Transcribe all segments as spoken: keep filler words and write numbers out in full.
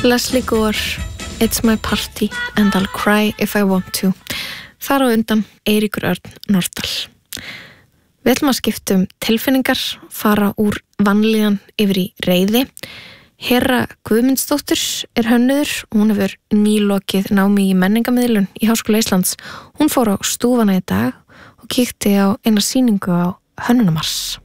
Leslie Gore, It's My Party and I'll Cry If I Want To. Þar á undan Eiríkur Örn Norðdal. Við ætlum að skipta um tilfinningar, fara úr vanlíðan yfir í reiði. Hera Guðmundsdóttir er hönnuður og hún hefur nýlokið námi í menningarmiðlun í Háskóla Íslands. Hún fór á stúfana í dag og kíkti á eina sýningu á Hönnunarmars.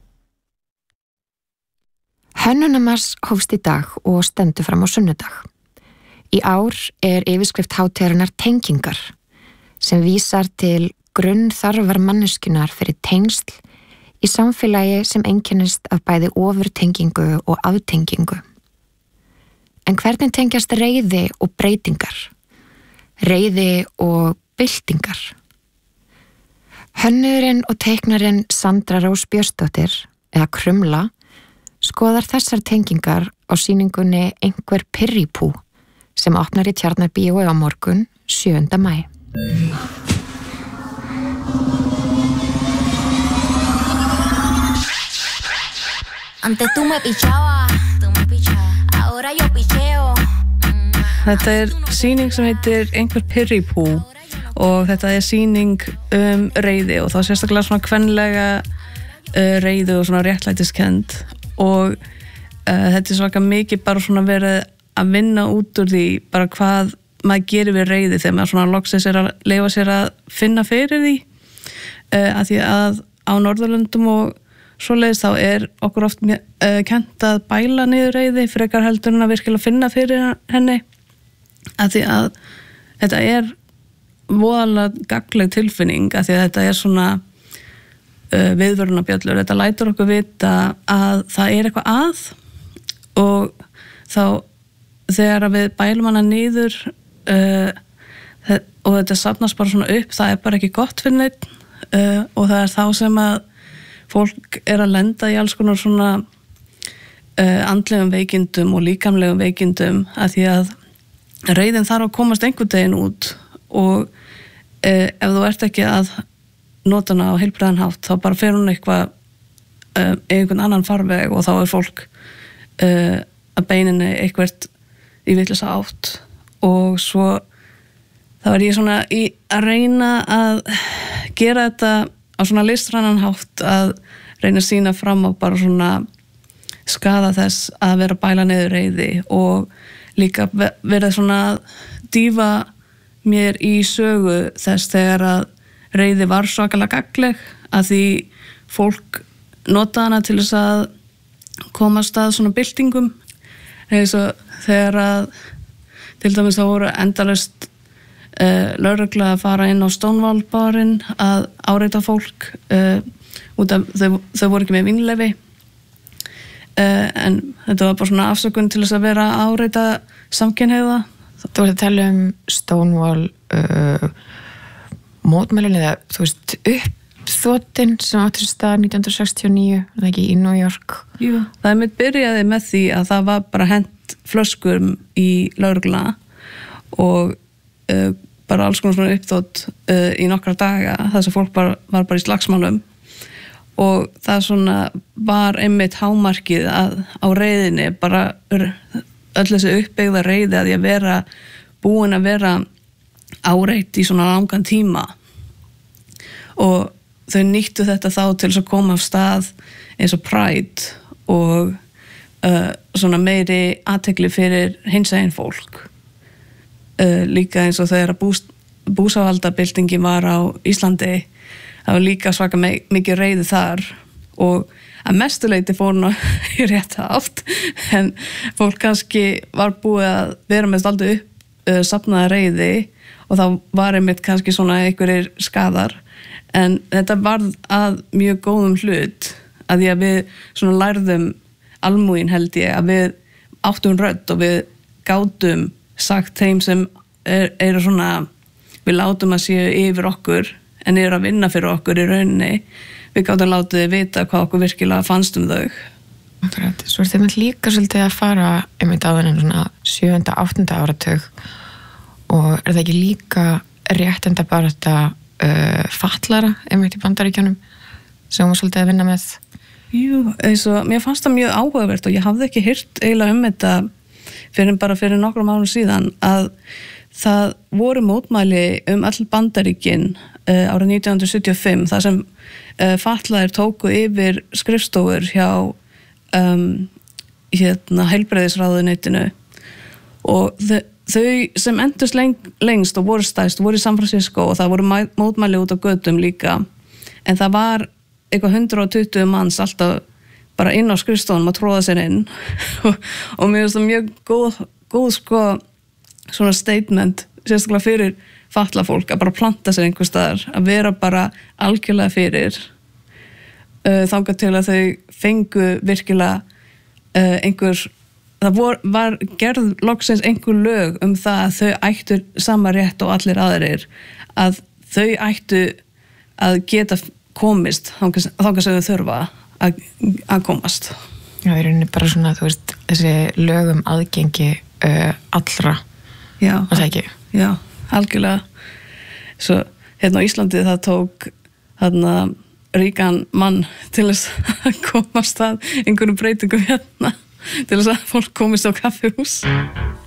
Hönnunarmars hófst í dag og stendur fram á sunnudag. Í ár er yfirskrift hátíðarinnar tengingar sem vísar til grunnþarfar manneskjunnar fyrir tengsl í samfélagi sem einkennist af bæði ofurtengingu og aftengingu. En hvernig tengjast reiði og breytingar? Reiði og byltingar? Hönnuðurinn og teiknarinn Sandra Rós Björnsdóttir, eða Krumla, skoðar þessar tengingar á sýningunni Einhver Pirripú sem opnar í Tjarnarbíói á morgun, sjöunda maí. Antes tú me pichabas, tú me pichabas, ahora yo picheo. Þetta er sýning sem heitir Einhver Pirripú og þetta er sýning um reiði og þá sérstaklega svona kvenlega uh, reiði og svona réttlætiskend og uh, þetta er svaka mikið bara svona verið að vinna út úr því bara hvað maður gerir við reiði þegar maður svona loksins er að leyfa sér að finna fyrir því uh, að því að á Norðurlöndum og svoleiðis þá er okkur oft uh, kennt að bæla niður reiði frekar heldur en að virkilega finna fyrir henni að því að þetta er voðalega gagnleg tilfinning að því að þetta er svona uh, viðvörunarbjöllur, þetta lætur okkur vita að það er eitthvað að og þá þegar við bælum hana niður uh, og þetta safnast bara svona upp, það er bara ekki gott fyrir neitt uh, og það er þá sem að fólk er að lenda í alls konar svona uh, andlegum veikindum og líkamlegum veikindum að því að reiðin þarf að komast einhvern veginn út og uh, ef þú ert ekki að nota hana á heilbrigðan hátt þá bara fer hún eitthvað uh, einhvern annan farveg og þá er fólk uh, að beininni eitthvað í vitlausa átt og svo þá er ég svona í að reyna að gera þetta á svona listrænan hátt að reyna að sýna fram á bara svona skaða þess að vera að bæla niður reiði og líka vera svona að dýfa mér í sögu þess þegar að reiði var svakalega gagnleg að því fólk nota hana til þess að komast að svona byltingum eins og þegar að til dæmis þá voru endalaust uh, lögregla að fara inn á Stonewall barinn að áreita fólk uh, út af þau, þau voru ekki með vínleyfi uh, en þetta var bara svona afsökun til þess að vera að áreita samkynhneigða. Þú voru að tala um Stonewall uh, mótmælun eða þú veist uppþotin sem áttur stað nítján hundruð sextíu og níu eða ekki í New York. Jú, það er mitt byrjaði með því að það var bara hent flöskum í lögregluna og uh, bara alls konar svona uppþótt uh, í nokkra daga þess að fólk bara, var bara í slagsmálum og það svona var einmitt hámarkið að á reiðinni bara öll þessi uppbyggða reiði að ég vera búin að vera áreitt í svona langan tíma og þau nýttu þetta þá til þess að koma af stað eins og Pride og uh, svona meiri athygli fyrir hinsegin fólk uh, líka eins og þegar bús, búsáhaldabyltingin var á Íslandi það var líka svaka mikið reiði þar og að mestuleyti fór hún í rétt átt en fólk kannski var búið að vera með aldrei upp uh, safnaða reiði og þá var einmitt kannski svona einhverjir skaðar en þetta varð að mjög góðum hlut að því að við svona lærðum almúgin held ég að við áttum rödd og við gátum sagt þeim sem er, eru svona við látum að séu yfir okkur en eru að vinna fyrir okkur í rauninni við gátum látið vita hvað okkur virkilega fannst um þau. Akkurat, svo er þeim líka svolítið að fara einmitt á þennan svona sjöunda, áttunda áratug og er það ekki líka réttenda bara þetta uh, fatlara einmitt í Bandaríkjunum sem hún var svolítið að vinna með? Jú, eins og mér fannst það mjög áhugavert og ég hafði ekki heyrt eiginlega um þetta fyrir bara fyrir nokkrum árum síðan að það voru mótmæli um all Bandaríkin uh, árið nítján hundruð sjötíu og fimm þar sem uh, fatlaðir tóku yfir skrifstofur hjá um, hérna heilbrigðisráðuneytinu og þau, þau sem endust leng, lengst og voru stærst voru í San Francisco og það voru mótmæli út á götum líka en það var eitthvað hundrað og tuttugu manns alltaf bara inn á skrifstofunum að tróða sér inn og, og mér finnst það mjög góð, góð sko svona statement sérstaklega fyrir fatlað fólk að bara planta sér einhvers staðar að vera bara algjörlega fyrir uh, þangað til að þau fengu virkilega uh, einhver það vor, var gerð loksins einhver lög um það að þau ættu sama rétt og allir aðrir að þau ættu að geta komist þangað sem þau þurfa að, að komast. Já, það er rauninni bara svona, þú veist, þessi lögum aðgengi uh, allra Já, og það ekki. Já, algjörlega. Svo hérna á Íslandi það tók þarna ríkan mann til þess að komast að einhverjum breytingum hérna til þess að fólk komist á kaffihús.